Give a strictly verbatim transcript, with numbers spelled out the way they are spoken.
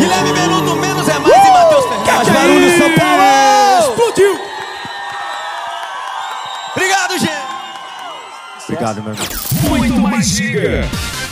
Guilherme Beludo, Menos é Mais uh! e Matheus Ferreira. Mais barulho, São Paulo! Explodiu! Obrigado, gente! Obrigado, meu irmão. Muito mais giga.